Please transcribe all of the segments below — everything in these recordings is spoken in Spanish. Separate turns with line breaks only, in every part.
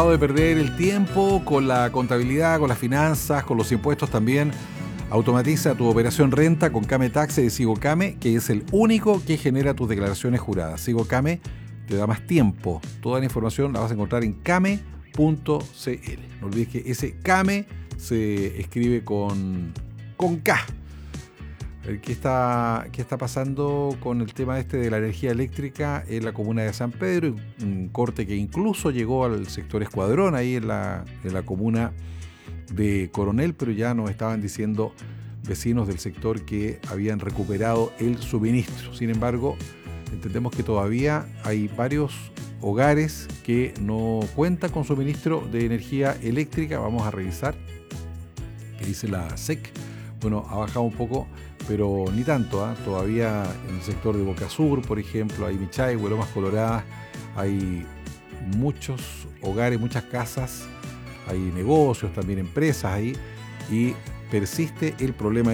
De perder el tiempo con la contabilidad, con las finanzas, con los impuestos también. Automatiza tu operación renta con Kame Taxe de Sigocame, que es el único que genera tus declaraciones juradas. Sigocame te da más tiempo. Toda la información la vas a encontrar en kame.cl. No olvides que ese Kame se escribe con K. ¿Qué está pasando con el tema de la energía eléctrica en la comuna de San Pedro? Un corte que incluso llegó al sector Escuadrón, ahí en la comuna de Coronel, pero ya nos estaban diciendo vecinos del sector que habían recuperado el suministro. Sin embargo, entendemos que todavía hay varios hogares que no cuentan con suministro de energía eléctrica. Vamos a revisar qué dice la SEC. Bueno, ha bajado un poco, pero ni tanto, ¿eh? Todavía en el sector de Boca Sur, por ejemplo, hay Michay, Lomas Coloradas, hay muchos hogares, muchas casas, hay negocios, también empresas ahí, y persiste el problema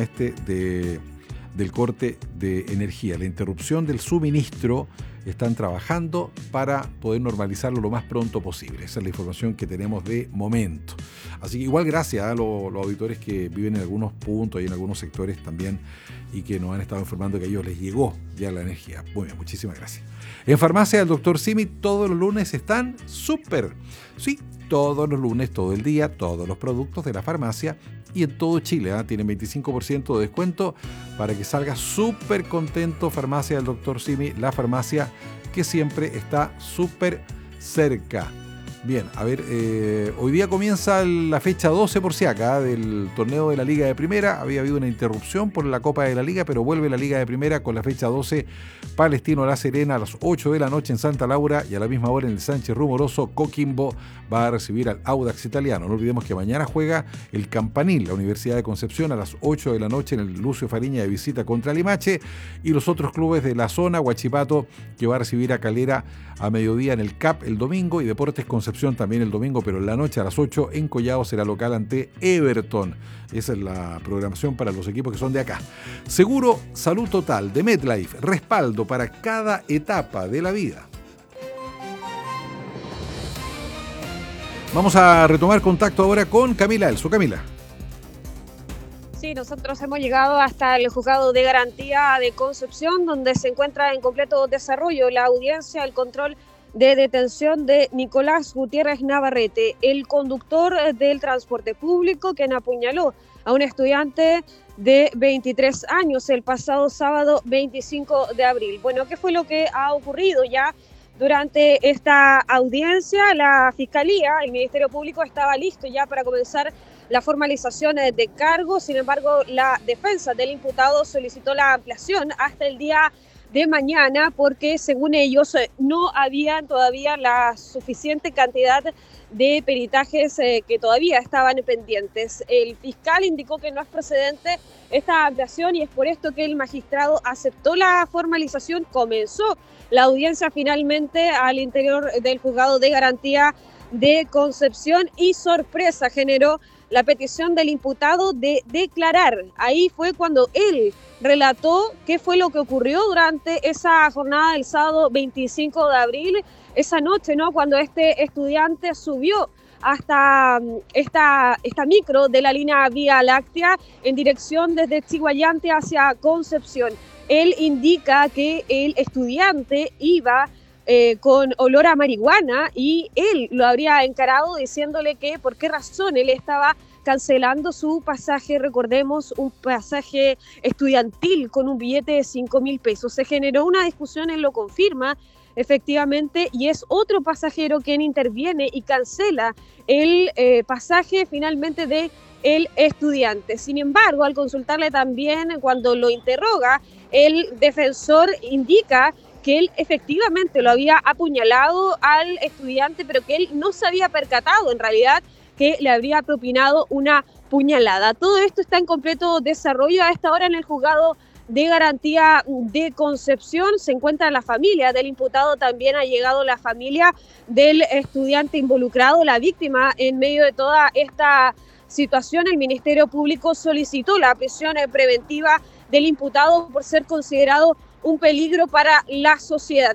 del corte de energía, la interrupción del suministro. Están trabajando para poder normalizarlo lo más pronto posible. Esa es la información que tenemos de momento. Así que igual gracias a los auditores que viven en algunos puntos y en algunos sectores también y que nos han estado informando que a ellos les llegó ya la energía. Muy bien, muchísimas gracias. En Farmacia del Dr. Simi todos los lunes están súper. Sí, todos los lunes, todo el día, todos los productos de la farmacia y en todo Chile. Tienen 25% de descuento para que salga súper contento. Farmacia del Dr. Simi, la farmacia que siempre está súper cerca. Bien, a ver, hoy día comienza la fecha 12 por si acá del torneo de la Liga de Primera. Había habido una interrupción por la Copa de la Liga, pero vuelve la Liga de Primera con la fecha 12. Palestino La Serena a las 8 de la noche en Santa Laura y a la misma hora en el Sánchez Rumoroso. Coquimbo va a recibir al Audax Italiano. No olvidemos que mañana juega el Campanil, la Universidad de Concepción, a las 8 de la noche en el Lucio Fariña de visita contra Limache. Y los otros clubes de la zona, Huachipato, que va a recibir a Calera a mediodía en el CAP el domingo, y Deportes Concepción también el domingo, pero en la noche a las 8 en Collao será local ante Everton. Esa es la programación para los equipos que son de acá. Seguro Salud Total de MetLife, respaldo para cada etapa de la vida. Vamos a retomar contacto ahora con Camila Elso. Camila.
Sí, nosotros hemos llegado hasta el juzgado de garantía de Concepción, donde se encuentra en completo desarrollo la audiencia, el control de detención de Nicolás Gutiérrez Navarrete, el conductor del transporte público quien apuñaló a un estudiante de 23 años el pasado sábado 25 de abril. Bueno, ¿qué fue lo que ha ocurrido ya? Durante esta audiencia, la Fiscalía, el Ministerio Público estaba listo ya para comenzar la formalización de cargos. Sin embargo, la defensa del imputado solicitó la ampliación hasta el día de mañana porque, según ellos, no habían todavía la suficiente cantidad de peritajes que todavía estaban pendientes. El fiscal indicó que no es procedente esta ampliación y es por esto que el magistrado aceptó la formalización. Comenzó la audiencia finalmente al interior del juzgado de garantía de Concepción y sorpresa generó la petición del imputado de declarar. Ahí fue cuando él relató qué fue lo que ocurrió durante esa jornada del sábado 25 de abril, esa noche, ¿no? Cuando este estudiante subió hasta esta micro de la línea Vía Láctea en dirección desde Chiguayante hacia Concepción. Él indica que el estudiante iba con olor a marihuana y él lo habría encarado diciéndole que por qué razón él estaba cancelando su pasaje, recordemos, un pasaje estudiantil con un billete de 5.000 pesos. Se generó una discusión, él lo confirma efectivamente, y es otro pasajero quien interviene y cancela el pasaje finalmente de el estudiante. Sin embargo, al consultarle también, cuando lo interroga, el defensor indica que él efectivamente lo había apuñalado al estudiante, pero que él no se había percatado en realidad que le habría propinado una puñalada. Todo esto está en completo desarrollo a esta hora en el juzgado de garantía de Concepción. Se encuentra la familia del imputado, también ha llegado la familia del estudiante involucrado, la víctima. En medio de toda esta situación, el Ministerio Público solicitó la prisión preventiva del imputado por ser considerado un peligro para la sociedad.